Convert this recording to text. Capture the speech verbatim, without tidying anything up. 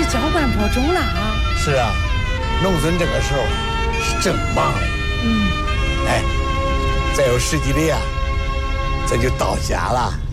浇灌播种了啊！ 是啊，农村这个时候是正忙嘞。 嗯， 哎，再有十几里啊，咱就到家了。